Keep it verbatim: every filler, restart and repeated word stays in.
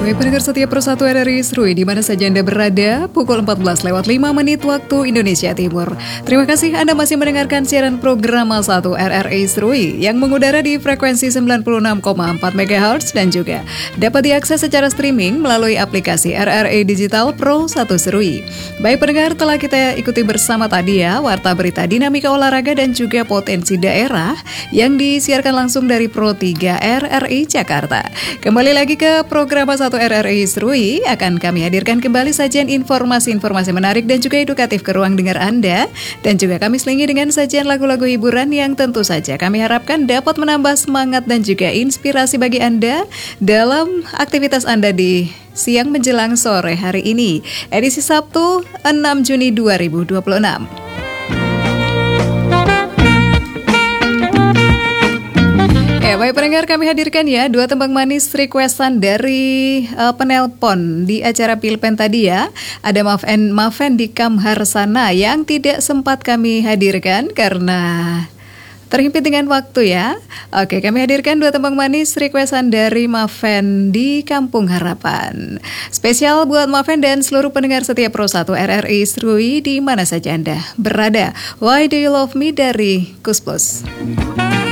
Baik pendengar setia Pro satu R R I Serui di mana saja Anda berada, pukul empat belas lewat lima menit waktu Indonesia Timur. Terima kasih Anda masih mendengarkan siaran program satu R R I Serui yang mengudara di frekuensi sembilan puluh enam koma empat megahertz dan juga dapat diakses secara streaming melalui aplikasi R R I Digital Pro satu Serui. Baik pendengar, telah kita ikuti bersama tadi ya warta berita dinamika olahraga dan juga potensi daerah yang disiarkan langsung dari Pro tiga R R I Jakarta. Kembali lagi ke program satu R R I Serui, akan kami hadirkan kembali sajian informasi-informasi menarik dan juga edukatif ke ruang dengar Anda, dan juga kami selingi dengan sajian lagu-lagu hiburan yang tentu saja kami harapkan dapat menambah semangat dan juga inspirasi bagi Anda dalam aktivitas Anda di siang menjelang sore hari ini, edisi Sabtu enam Juni dua ribu dua puluh enam. Ya, baik pendengar, kami hadirkan ya dua tembang manis requestan dari uh, penelpon di acara Pilpen tadi ya. Ada Mafen Mafen di Kamharsana yang tidak sempat kami hadirkan karena terhimpit dengan waktu ya. Oke, kami hadirkan dua tembang manis requestan dari Mafen di Kampung Harapan. Spesial buat Mafen dan seluruh pendengar setia Pro satu R R I Serui di mana saja Anda berada. Why Do You Love Me dari Kus Plus.